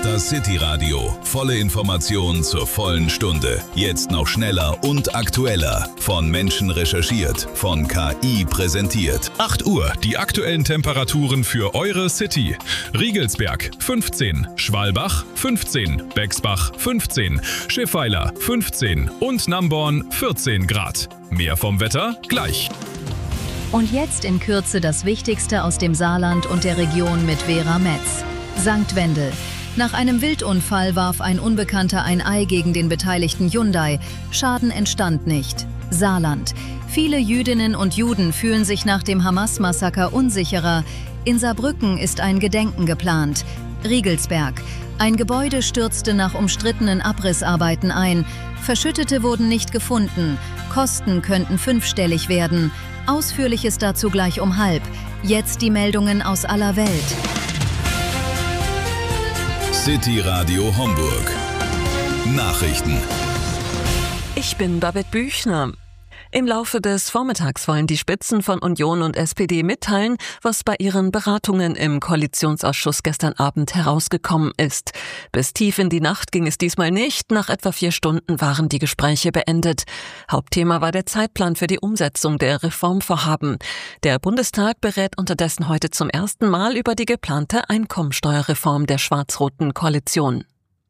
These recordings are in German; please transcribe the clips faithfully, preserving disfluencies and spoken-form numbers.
ist das City Radio. Volle Informationen zur vollen Stunde. Jetzt noch schneller und aktueller. Von Menschen recherchiert, von K I präsentiert. acht Uhr, die aktuellen Temperaturen für eure City. Riegelsberg fünfzehn, Schwalbach fünfzehn, Bexbach fünfzehn, Schiffweiler fünfzehn und Namborn vierzehn Grad. Mehr vom Wetter gleich. Und jetzt in Kürze das Wichtigste aus dem Saarland und der Region mit Vera Metz. Sankt Wendel. Nach einem Wildunfall warf ein Unbekannter ein Ei gegen den beteiligten Hyundai. Schaden entstand nicht. Saarland. Viele Jüdinnen und Juden fühlen sich nach dem Hamas-Massaker unsicherer. In Saarbrücken ist ein Gedenken geplant. Riegelsberg. Ein Gebäude stürzte nach umstrittenen Abrissarbeiten ein. Verschüttete wurden nicht gefunden. Kosten könnten fünfstellig werden. Ausführliches dazu gleich um halb. Jetzt die Meldungen aus aller Welt. City Radio Homburg. Nachrichten. Ich bin Babette Büchner. Im Laufe des Vormittags wollen die Spitzen von Union und S P D mitteilen, was bei ihren Beratungen im Koalitionsausschuss gestern Abend herausgekommen ist. Bis tief in die Nacht ging es diesmal nicht. Nach etwa vier Stunden waren die Gespräche beendet. Hauptthema war der Zeitplan für die Umsetzung der Reformvorhaben. Der Bundestag berät unterdessen heute zum ersten Mal über die geplante Einkommensteuerreform der schwarz-roten Koalition.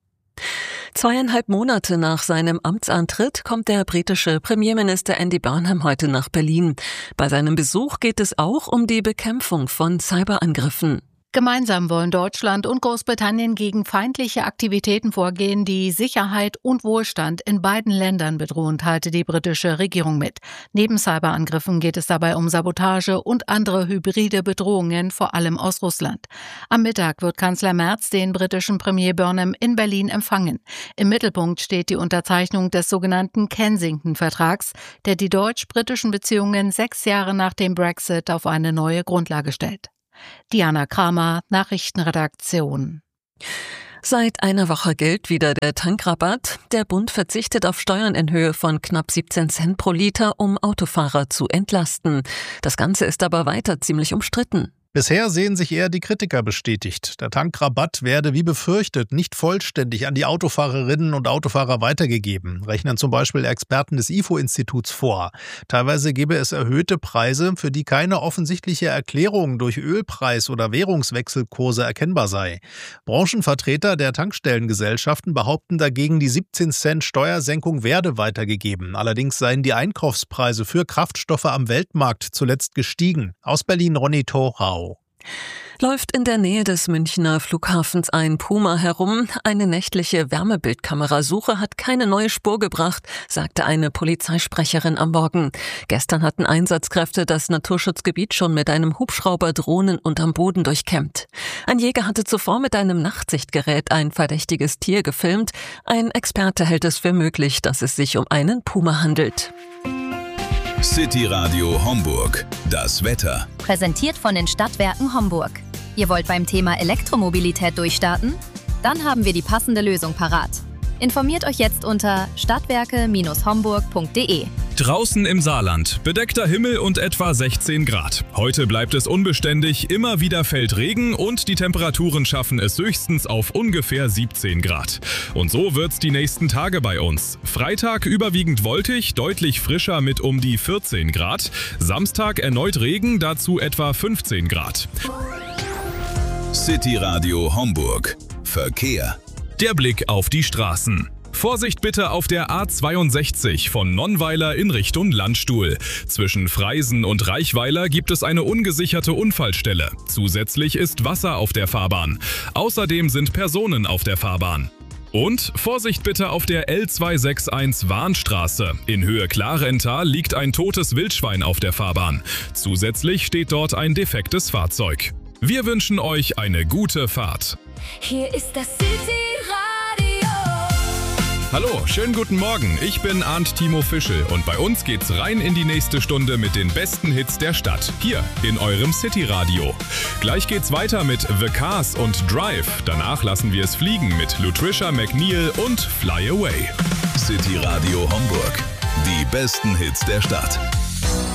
Zweieinhalb Monate nach seinem Amtsantritt kommt der britische Premierminister Andy Burnham heute nach Berlin. Bei seinem Besuch geht es auch um die Bekämpfung von Cyberangriffen. Gemeinsam wollen Deutschland und Großbritannien gegen feindliche Aktivitäten vorgehen, die Sicherheit und Wohlstand in beiden Ländern bedrohen, teilte die britische Regierung mit. Neben Cyberangriffen geht es dabei um Sabotage und andere hybride Bedrohungen, vor allem aus Russland. Am Mittag wird Kanzler Merz den britischen Premier Burnham in Berlin empfangen. Im Mittelpunkt steht die Unterzeichnung des sogenannten Kensington-Vertrags, der die deutsch-britischen Beziehungen sechs Jahre nach dem Brexit auf eine neue Grundlage stellt. Diana Kramer, Nachrichtenredaktion. Seit einer Woche gilt wieder der Tankrabatt. Der Bund verzichtet auf Steuern in Höhe von knapp siebzehn Cent pro Liter, um Autofahrer zu entlasten. Das Ganze ist aber weiter ziemlich umstritten. Bisher sehen sich eher die Kritiker bestätigt. Der Tankrabatt werde wie befürchtet nicht vollständig an die Autofahrerinnen und Autofahrer weitergegeben, rechnen zum Beispiel Experten des I F O-Instituts vor. Teilweise gebe es erhöhte Preise, für die keine offensichtliche Erklärung durch Ölpreis- oder Währungswechselkurse erkennbar sei. Branchenvertreter der Tankstellengesellschaften behaupten dagegen, die siebzehn Cent Steuersenkung werde weitergegeben. Allerdings seien die Einkaufspreise für Kraftstoffe am Weltmarkt zuletzt gestiegen. Aus Berlin Ronny Thorau. Läuft in der Nähe des Münchner Flughafens ein Puma herum. Eine nächtliche Wärmebildkamerasuche hat keine neue Spur gebracht, sagte eine Polizeisprecherin am Morgen. Gestern hatten Einsatzkräfte das Naturschutzgebiet schon mit einem Hubschrauber, Drohnen und am Boden durchkämmt. Ein Jäger hatte zuvor mit einem Nachtsichtgerät ein verdächtiges Tier gefilmt. Ein Experte hält es für möglich, dass es sich um einen Puma handelt. City Radio Homburg. Das Wetter. Präsentiert von den Stadtwerken Homburg. Ihr wollt beim Thema Elektromobilität durchstarten? Dann haben wir die passende Lösung parat. Informiert euch jetzt unter stadtwerke Bindestrich homburg punkt de. Draußen im Saarland, bedeckter Himmel und etwa sechzehn Grad. Heute bleibt es unbeständig, immer wieder fällt Regen und die Temperaturen schaffen es höchstens auf ungefähr siebzehn Grad. Und so wird's die nächsten Tage bei uns. Freitag überwiegend wolkig, deutlich frischer mit um die vierzehn Grad. Samstag erneut Regen, dazu etwa fünfzehn Grad. City Radio Homburg. Verkehr. Der Blick auf die Straßen. Vorsicht bitte auf der A zweiundsechzig von Nonnweiler in Richtung Landstuhl. Zwischen Freisen und Reichweiler gibt es eine ungesicherte Unfallstelle. Zusätzlich ist Wasser auf der Fahrbahn. Außerdem sind Personen auf der Fahrbahn. Und Vorsicht bitte auf der L zweihundereinundsechzig Warnstraße. In Höhe Klarental liegt ein totes Wildschwein auf der Fahrbahn. Zusätzlich steht dort ein defektes Fahrzeug. Wir wünschen euch eine gute Fahrt. Hier ist das City Radio. Hallo, schönen guten Morgen. Ich bin Arndt Timo Fischel und bei uns geht's rein in die nächste Stunde mit den besten Hits der Stadt. Hier in eurem City Radio. Gleich geht's weiter mit The Cars und Drive. Danach lassen wir es fliegen mit Lutricia McNeil und Fly Away. City Radio Homburg. Die besten Hits der Stadt.